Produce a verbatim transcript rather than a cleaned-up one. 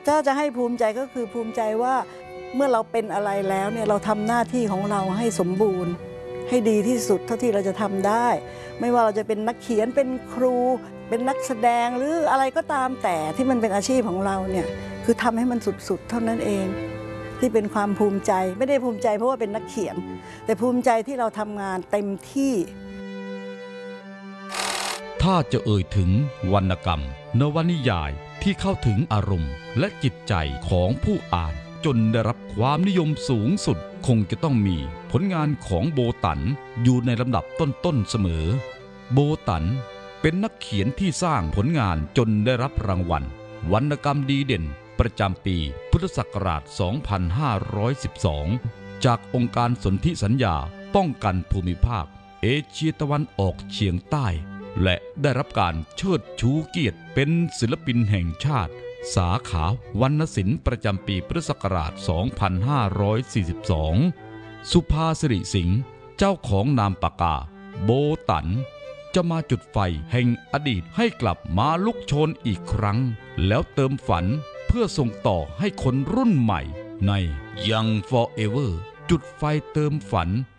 ถ้าจะให้ภูมิใจก็คือภูมิใจว่าเมื่อเราเป็นอะไรแล้วเนี่ยเราทำหน้าที่ของเราให้สมบูรณ์ให้ดีที่สุดเท่าที่เราจะทำได้ไม่ว่าเราจะเป็นนักเขียนเป็นครูเป็นนักแสดงหรืออะไรก็ตามแต่ที่มันเป็นอาชีพของเราเนี่ยคือทำให้มันสุดๆเท่านั้นเองที่เป็นความภูมิใจไม่ได้ภูมิใจเพราะว่าเป็นนักเขียนแต่ภูมิใจที่เราทำงานเต็มที่ถ้าจะเอ่ยถึงวรรณกรรมนวนิยายที่เข้าถึงอารมณ์และจิตใจของผู้อ่านจนได้รับความนิยมสูงสุดคงจะต้องมีผลงานของโบตันอยู่ในลำดับต้นๆเสมอโบตันเป็นนักเขียนที่สร้างผลงานจนได้รับรางวัลวรรณกรรมดีเด่นประจำปีพุทธศักราช สองพันห้าร้อยสิบสอง จากองค์การสนธิสัญญาป้องกันภูมิภาคเอเชียตะวันออกเฉียงใต้และได้รับการเชิดชูเกียรติเป็นศิลปินแห่งชาติสาขาวรรณศิลป์ประจำปีพุทธศักราช สองพันห้าร้อยสี่สิบสอง สุภาสิริสิงห์เจ้าของนามปากกาโบตันจะมาจุดไฟแห่งอดีตให้กลับมาลุกโชนอีกครั้งแล้วเติมฝันเพื่อส่งต่อให้คนรุ่นใหม่ใน Young Forever จุดไฟเติมฝัน